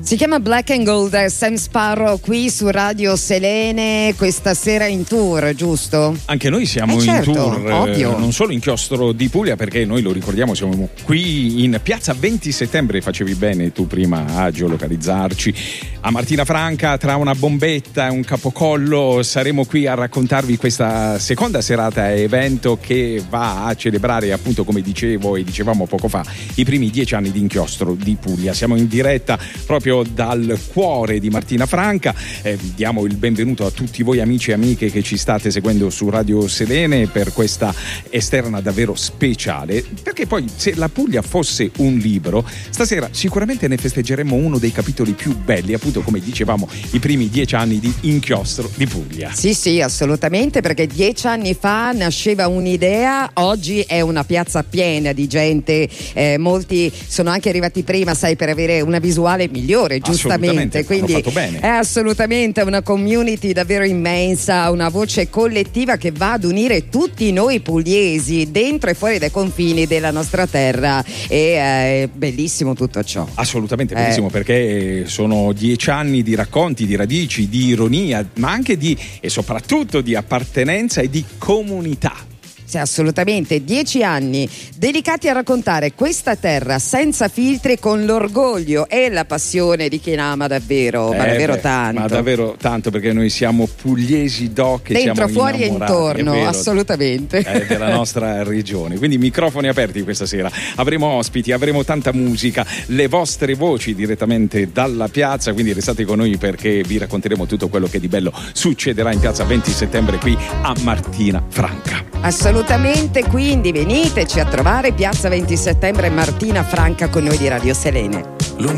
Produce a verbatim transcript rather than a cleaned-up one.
Si chiama Black and Gold, Sam Sparro qui su Radio Selene, questa sera in tour, giusto? Anche noi siamo eh certo, in tour, ovvio. Eh, non solo in Chiostro di Puglia, perché noi lo ricordiamo, siamo qui in piazza venti settembre, facevi bene tu prima a geolocalizzarci, a Martina Franca, tra una bombetta e un capocollo saremo qui a raccontarvi questa seconda serata evento che va a celebrare, appunto, come dicevo e dicevamo poco fa, i primi dieci anni di Inchiostro di Puglia. Siamo in diretta proprio dal cuore di Martina Franca, eh, diamo il benvenuto a tutti voi amici e amiche che ci state seguendo su Radio Selene per questa esterna davvero speciale, perché poi se la Puglia fosse un libro, stasera sicuramente ne festeggeremmo uno dei capitoli più belli, appunto come dicevamo, i primi dieci anni di Inchiostro di Puglia. Sì sì, assolutamente, perché dieci anni fa nasceva un'idea, oggi è una piazza piena di gente, eh, molti sono anche arrivati prima, sai, per avere una visuale migliore, giustamente, quindi fatto bene. È assolutamente una community davvero immensa, una voce collettiva che va ad unire tutti noi pugliesi dentro e fuori dai confini della nostra terra, e è bellissimo tutto ciò. Assolutamente bellissimo, eh. perché sono dieci anni di racconti, di radici, di ironia, ma anche di e soprattutto di appartenenza e di comunità. Sì, assolutamente, dieci anni dedicati a raccontare questa terra senza filtri, con l'orgoglio e la passione di chi la ama davvero, eh ma davvero beh, tanto. Ma davvero tanto, perché noi siamo pugliesi doc, dentro, siamo fuori e innamorati, intorno, assolutamente. Eh, della nostra regione. Quindi microfoni aperti questa sera. Avremo ospiti, avremo tanta musica, le vostre voci direttamente dalla piazza, quindi restate con noi perché vi racconteremo tutto quello che di bello succederà in piazza venti settembre qui a Martina Franca. Assolutamente, quindi veniteci a trovare piazza venti settembre Martina Franca con noi di Radio Selene.